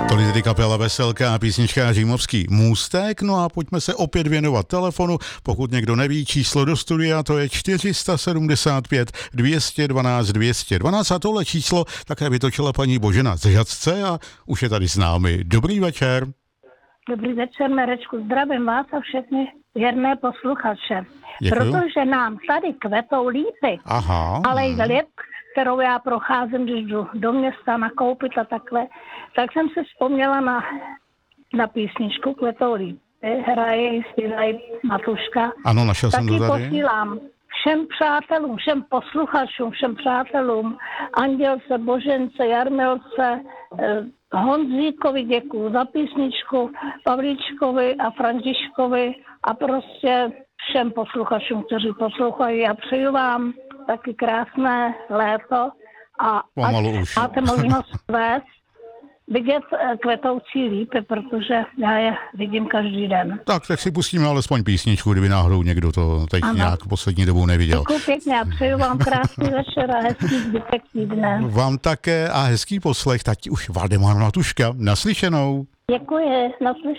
Tolik tedy kapela Veselka a písnička Římovský můstek. No a pojďme se opět věnovat telefonu. Pokud někdo neví, číslo do studia, to je 475 212 212 a tohle číslo také vytočila paní Božena z Žatce a už je tady s námi. Dobrý večer. Dobrý večer, Merečku. Zdravím vás a všechny věrné posluchače. Děkuju. Protože nám tady kvetou lípy, Aha. ale i liep, kterou já procházím, když jdu do města nakoupit a takhle, tak jsem si vzpomněla na písničku Kvetou lípy. Hraje, zpívají Matuška. Ano, našel jsem to Taky tady. posílám všem přátelům, všem posluchačům, všem přátelům, Andělce, Božence, Jarmilce, Honzíkovi děkuju za písničku, Pavlíčkovi a Františkovi a prostě všem posluchačům, kteří poslouchají. A přeju vám taky krásné léto a Pomalu ať už. máte možnost vést, vidět kvetoucí lípy, protože já je vidím každý den. Tak si pustíme alespoň písničku, kdyby náhodou někdo to teď nějak poslední dobou neviděl. Děkuji pěkně a přeju vám krásný večer a hezký zbytek týdne. Vám také a hezký poslech, tati už Valdemar Matuška. Naslyšenou. Děkuji, naslyšenou.